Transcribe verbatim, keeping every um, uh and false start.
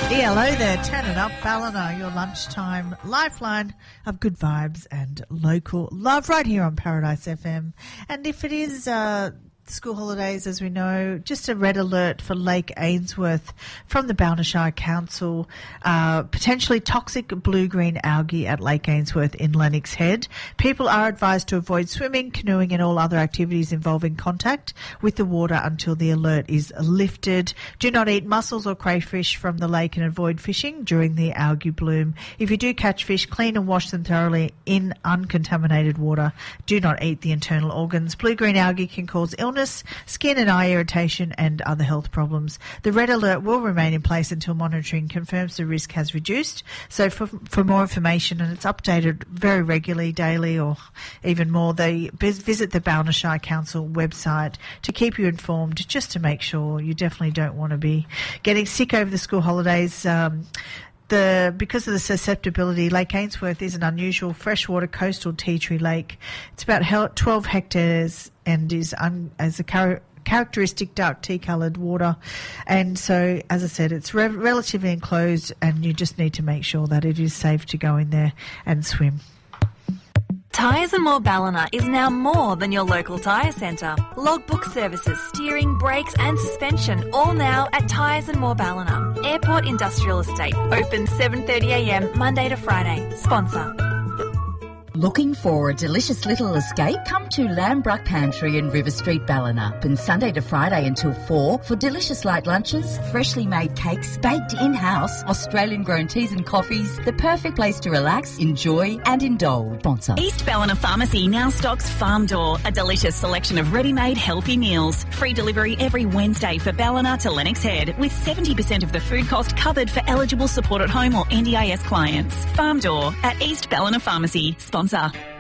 Hello there, turn it up, Ballina, your lunchtime lifeline of good vibes and local love right here on Paradise F M. And if it is uh, school holidays, as we know, just a red alert for Lake Ainsworth from the Balnashire Council. Uh, potentially toxic blue-green algae at Lake Ainsworth in Lennox Head. People are advised to avoid swimming, canoeing and all other activities involving contact with the water until the alert is lifted. Do not eat mussels or crayfish from the lake and avoid fishing during the algae bloom. If you do catch fish, clean and wash them thoroughly in uncontaminated water. Do not eat the internal organs. Blue-green algae can cause illness, skin and eye irritation and other health problems. The red alert will remain in place until monitoring confirms the risk has reduced. So for, for more information, and it's updated very regularly, daily or even more, they visit the Balnashire Council website to keep you informed, just to make sure. You definitely don't want to be getting sick over the school holidays. Um, The, because of the susceptibility, Lake Ainsworth is an unusual freshwater coastal tea tree lake. It's about twelve hectares and is un, as a char- characteristic dark tea-coloured water. And so, as I said, it's re- relatively enclosed, and you just need to make sure that it is safe to go in there and swim. Tyres and More Ballina is now more than your local tyre centre. Logbook services, steering, brakes and suspension, all now at Tyres and More Ballina. Airport Industrial Estate, open seven thirty a m Monday to Friday. Sponsor. Looking for a delicious little escape? Come to Lambruck Pantry in River Street, Ballina. Open Sunday to Friday until four for delicious light lunches, freshly made cakes, baked in-house, Australian-grown teas and coffees. The perfect place to relax, enjoy and indulge. Sponsor. East Ballina Pharmacy now stocks Farm Door, a delicious selection of ready-made healthy meals. Free delivery every Wednesday for Ballina to Lennox Head, with seventy percent of the food cost covered for eligible support at home or N D I S clients. Farm Door at East Ballina Pharmacy. Sponsor.